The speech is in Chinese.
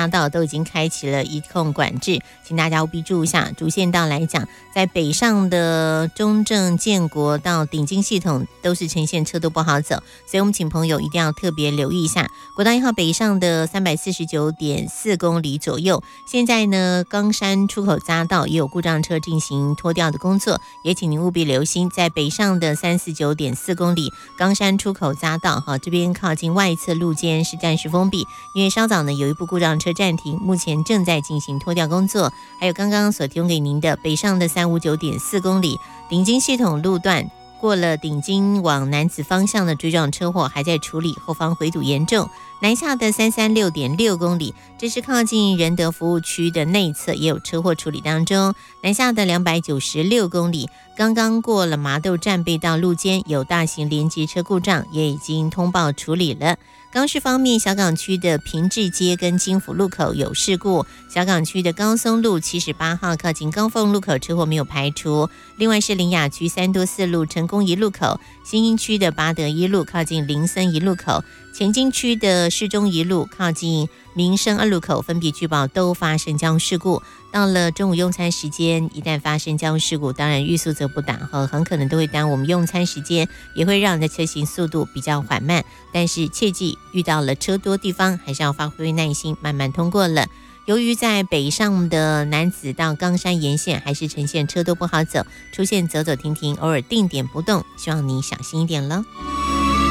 匝道都已经开启了一控管制，请大家务必注意一下。主线道来讲，在北上的中正、建国到顶金系统都是呈现车都不好走，所以我们请朋友一定要特别留意一下。国道1号北上的349.4公里左右，现在呢冈山出口匝道也有故障车进行拖吊的工作，也请您务必留心。在北上的349.4公里冈山出口匝道这边靠近外侧路肩是暂时封闭，因为稍早呢有一部故障车暂停，目前正在进行拖吊工作。还有刚刚所提供给您的北上的359.4公里顶金系统路段，过了顶金往南子方向的追撞车祸还在处理，后方回堵严重。南下的336.6公里，这是靠近仁德服务区的内侧也有车祸处理当中。南下的296公里，刚刚过了麻豆站背道路肩有大型联结车故障，也已经通报处理了。高市方面，小港区的平治街跟金府路口有事故，小港区的高松路78号靠近高凤路口车祸没有排除。另外是苓雅区三多四路成功一路口，新兴区的八德一路靠近林森一路口，前进区的市中一路靠近民生二路口分别据报都发生交通事故。到了中午用餐时间，一旦发生交通事故，当然欲速则不达，很可能都会耽误我们用餐时间，也会让人的车行速度比较缓慢。但是切记，遇到了车多地方，还是要发挥耐心，慢慢通过了。由于在北上的南子到冈山沿线还是呈现车都不好走，出现走走停停，偶尔定点不动，希望你小心一点了。